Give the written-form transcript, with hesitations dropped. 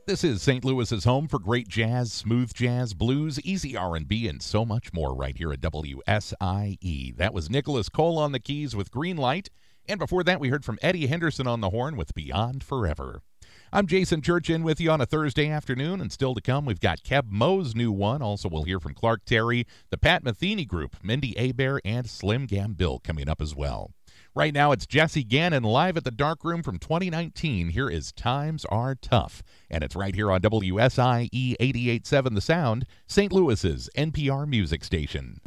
This is St. Louis's home for great jazz, smooth jazz, blues, easy R&B, and so much more right here at WSIE. That was Nicholas Cole on the keys with Green Light, and before that we heard from Eddie Henderson on the horn with Beyond Forever. I'm Jason Church in with you on a Thursday afternoon, and still to come we've got Keb Mo's new one. Also we'll hear from Clark Terry, the Pat Metheny Group, Mindy Abair, and Slim Gambill coming up as well. Right now, it's Jesse Gannon live at the Darkroom from 2019. Here is Times Are Tough, and it's right here on WSIE 88.7 The Sound, St. Louis's NPR music station.